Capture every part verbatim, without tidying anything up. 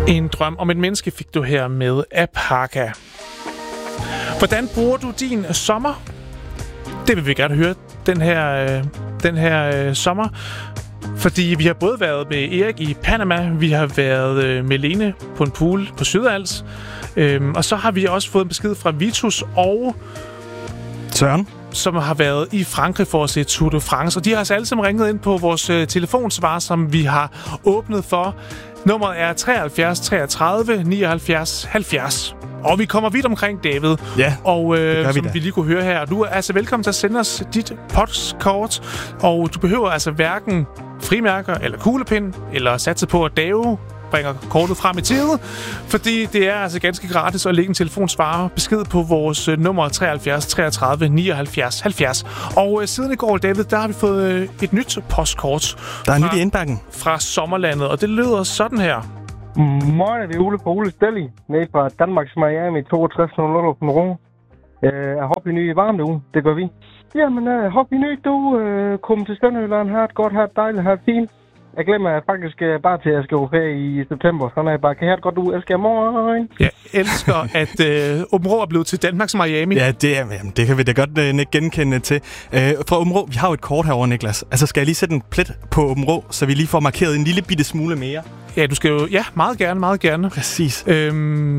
En drøm om et menneske fik du her med Apaka. Hvordan bruger du din sommer? Det vil vi gerne høre den her, øh, den her øh, sommer. Fordi vi har både været med Erik i Panama, vi har været øh, med Lene på en pool på Sydals, øh, og så har vi også fået en besked fra Vitus og Søren, som har været i Frankrig for at se Tour de France. Og de har altså alle sammen ringet ind på vores øh, telefonsvar, som vi har åbnet for. Nummeret er treoghalvfjerds treogtredive nioghalvfjerds halvfjerds. Og vi kommer vidt omkring, David. Ja, og øh, vi som da. vi lige kunne høre her. Du er altså velkommen til at sende os dit postkort. Og du behøver altså hverken frimærker eller kuglepind, eller satse på at Dave bringer kortet frem i tide, fordi det er altså ganske gratis at lægge en telefonsvarer besked på vores uh, nummer treoghalvfjerds treogtredive nioghalvfjerds halvfjerds. Og uh, siden i går, David, der har vi fået uh, et nyt postkort. Der er fra, nyt i indbakken. Fra sommerlandet, og det lyder sådan her. Morgen, det er Ole fra Ole Stelli, nede fra Danmarks Miami toogtres nul nul på Ro. Jeg hopper i ny i varmt uge, det gør vi. Jamen, uh, hop i ny, du uh, kom til Sønderjylland, har et godt, har et dejligt, har et fint. Jeg glemmer faktisk uh, bare til, at jeg skal på ferie i september, så når jeg bare kan have et godt uge, elsker jeg morgen. Jeg elsker, at uh, Åbenrå er blevet til Danmarks Miami. Ja, det, er, jamen, det kan vi da godt uh, genkende til. Uh, fra Åbenrå, vi har jo et kort herovre, Niklas. Altså, skal jeg lige sætte en plet på Åbenrå, så vi lige får markeret en lille bitte smule mere? Ja, du skal jo... Ja, meget gerne, meget gerne. Præcis. Øhm,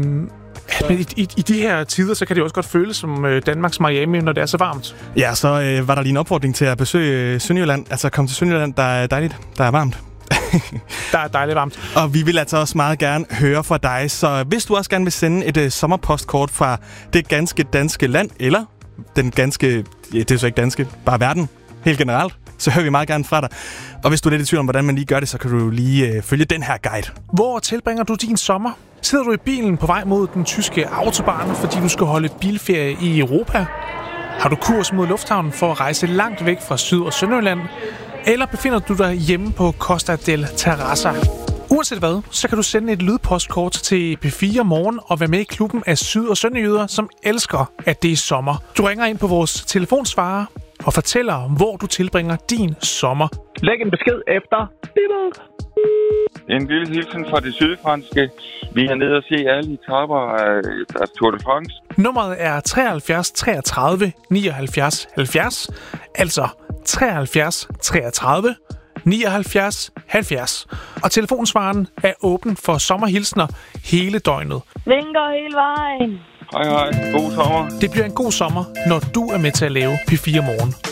men i, i, i de her tider, så kan det også godt føles som øh, Danmarks Miami, når det er så varmt. Ja, så øh, var der lige en opfordring til at besøge øh, Sønderjylland. Altså, kom til Sønderjylland, der er dejligt, der er varmt. Der er dejligt varmt. Og vi vil altså også meget gerne høre fra dig, så hvis du også gerne vil sende et øh, sommerpostkort fra det ganske danske land, eller den ganske, ja, det er så ikke danske, bare verden, helt generelt, så hører vi meget gerne fra dig. Og hvis du er lidt i tvivl om, hvordan man lige gør det, så kan du lige øh, følge den her guide. Hvor tilbringer du din sommer? Sidder du i bilen på vej mod den tyske autobahn, fordi du skal holde bilferie i Europa? Har du kurs mod lufthavnen for at rejse langt væk fra Syd- og Sønderjylland? Eller befinder du dig hjemme på Costa del Terrassa? Uanset hvad, så kan du sende et lydpostkort til P fire Morgen og være med i klubben af syd- og sønderjyder, som elsker, at det er sommer. Du ringer ind på vores telefonsvarer og fortæller, hvor du tilbringer din sommer. Læg en besked efter. En lille hilsen fra det sydfranske. Vi er nede og se alle etaper af, af Tour de France. Nummeret er treoghalvfjerds treogtredive nioghalvfjerds halvfjerds, altså treoghalvfjerds treogtredive nioghalvfjerds halvfjerds. Og telefonsvaren er åben for sommerhilsner hele døgnet. Vinker hele vejen. Hej hej, god sommer. Det bliver en god sommer, når du er med til at lave P fire Morgen.